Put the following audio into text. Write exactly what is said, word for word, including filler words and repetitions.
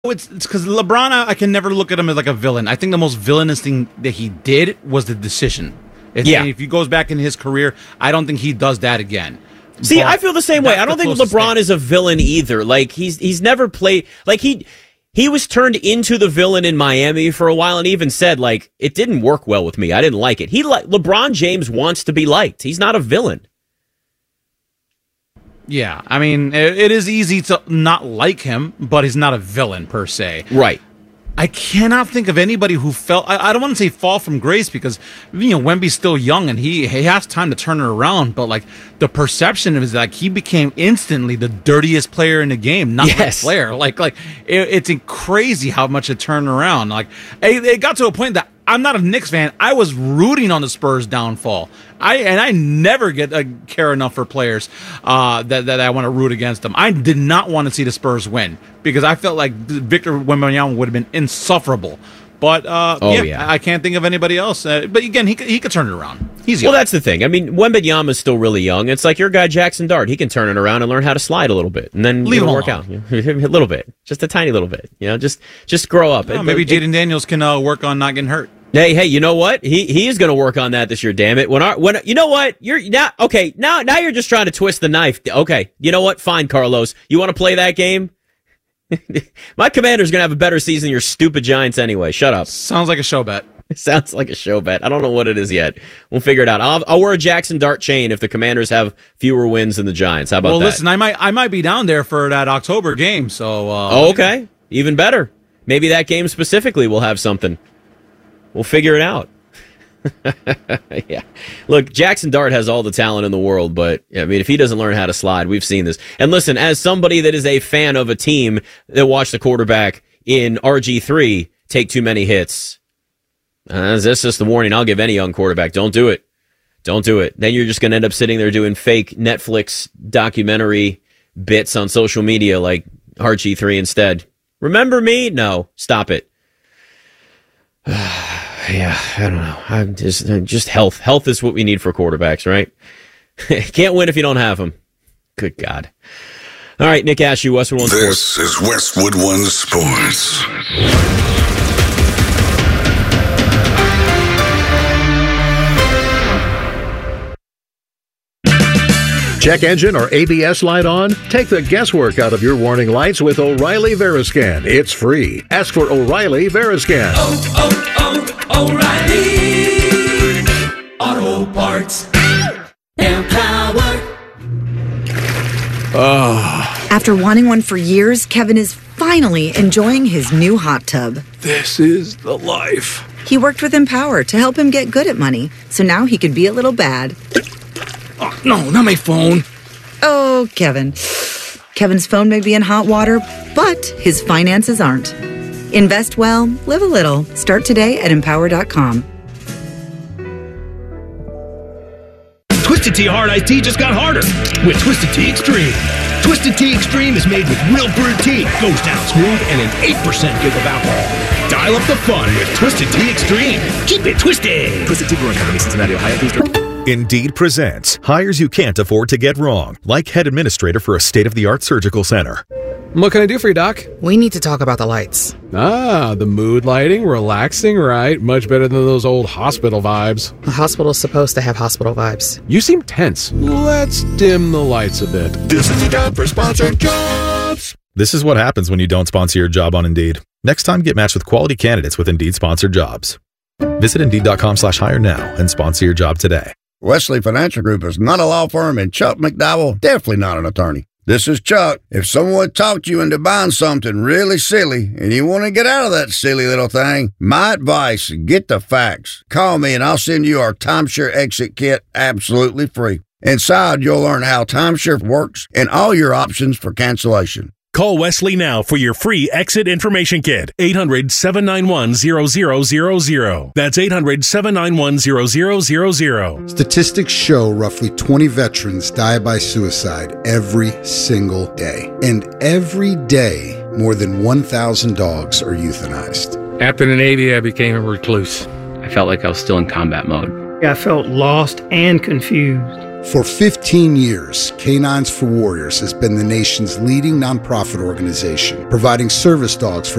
It's because LeBron, I, I can never look at him as like a villain. I think the most villainous thing that he did was the decision. If, yeah. If he goes back in his career, I don't think he does that again. See, but I feel the same way. I don't think LeBron thing. is a villain either. Like he's he's never played like he he was turned into the villain in Miami for a while, and even said like it didn't work well with me. I didn't like it. He like LeBron James wants to be liked. He's not a villain. Yeah, I mean, it, it is easy to not like him, but he's not a villain per se. Right. I cannot think of anybody who felt, I, I don't want to say fall from grace because, you know, Wemby's still young and he, he has time to turn it around, but like the perception is like he became instantly the dirtiest player in the game, not yes. the player. Like, like it, it's crazy how much it turned around. Like it, it got to a point that I'm not a Knicks fan. I was rooting on the Spurs' downfall. I and I never get uh, care enough for players uh, that that I want to root against them. I did not want to see the Spurs win because I felt like Victor Wembanyama would have been insufferable. But uh, oh, yeah, yeah, I can't think of anybody else. Uh, but again, he he could turn it around. He's young. Well, that's the thing. I mean, Wembanyama is still really young. It's like your guy Jackson Dart. He can turn it around and learn how to slide a little bit, and then Leave it'll him work alone. out. You know, a little bit, just a tiny little bit. You know, just just grow up. Well, maybe Jaden Daniels can uh, work on not getting hurt. Hey, hey, you know what? He he is going to work on that this year. Damn it! When our when you know what you're now okay now now you're just trying to twist the knife. Okay, you know what? Fine, Carlos. You want to play that game? My Commander's going to have a better season than your stupid Giants anyway. Shut up. Sounds like a show bet. It sounds like a show bet. I don't know what it is yet. We'll figure it out. I'll I'll wear a Jackson Dart chain if the Commanders have fewer wins than the Giants. How about well, that? Well, listen, I might I might be down there for that October game. So uh, oh, okay, even better. Maybe that game specifically will have something. We'll figure it out. Yeah. Look, Jackson Dart has all the talent in the world, but I mean, if he doesn't learn how to slide, we've seen this. And listen, as somebody that is a fan of a team that watched the quarterback in R G three take too many hits, uh, that's just the warning I'll give any young quarterback. Don't do it. Don't do it. Then you're just going to end up sitting there doing fake Netflix documentary bits on social media like R G three instead. Remember me? No, stop it. Yeah, I don't know. I'm just just health. Health is what we need for quarterbacks, right? Can't win if you don't have them. Good God. All right, Nick Ashew, Westwood One Sports. This is Westwood One Sports. Check engine or A B S light on? Take the guesswork out of your warning lights with O'Reilly Veriscan. It's free. Ask for O'Reilly Veriscan. Oh, oh, oh, O'Reilly Auto Parts. Empowered. Oh. After wanting one for years, Kevin is finally enjoying his new hot tub. This is the life. He worked with Empower to help him get good at money, so now he could be a little bad. Oh, no, not my phone. Oh, Kevin. Kevin's phone may be in hot water, but his finances aren't. Invest well, live a little. Start today at empower dot com. Twisted Tea Hard Iced Tea just got harder with Twisted Tea Extreme. Twisted Tea Extreme is made with real brewed tea, goes down smooth, and an eight percent gig of alcohol. Dial up the fun with Twisted Tea Extreme. Keep it twisted. Twisted Tea Brewing Company, Cincinnati, Ohio. Please drink. Indeed presents hires you can't afford to get wrong, like head administrator for a state-of-the-art surgical center. What can I do for you, Doc? We need to talk about the lights. Ah, the mood lighting, relaxing, right? Much better than those old hospital vibes. A hospital's supposed to have hospital vibes. You seem tense. Let's dim the lights a bit. This is the time for sponsored jobs. This is what happens when you don't sponsor your job on Indeed. Next time, get matched with quality candidates with Indeed-sponsored jobs. Visit Indeed.com slash hire now and sponsor your job today. Wesley Financial Group is not a law firm, and Chuck McDowell definitely not an attorney. This is Chuck. If someone talked you into buying something really silly and you want to get out of that silly little thing, my advice, get the facts. Call me and I'll send you our timeshare exit kit absolutely free. Inside, you'll learn how timeshare works and all your options for cancellation. Call Wesley now for your free exit information kit. eight hundred, seven nine one, zero zero zero zero. That's eight hundred, seven nine one, zero zero zero zero. Statistics show roughly twenty veterans die by suicide every single day. And every day, more than one thousand dogs are euthanized. After the Navy, I became a recluse. I felt like I was still in combat mode. I felt lost and confused. For fifteen years, Canines for Warriors has been the nation's leading nonprofit organization, providing service dogs for